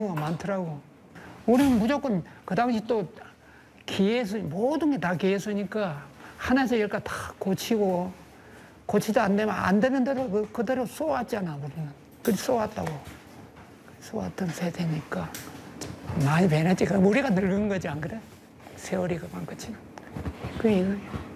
많더라고. 우리는 무조건 그 당시 또 기회수, 모든 게 다 기회수니까 하나에서 열까지 다 고치고, 고치도 안 되면 안 되는 대로 그대로 쏘았잖아, 우리는. 그 쏘았다고. 쏘았던 세대니까. 많이 변했지. 우리가 늙은 거지, 안 그래? 세월이 그만 거지. 그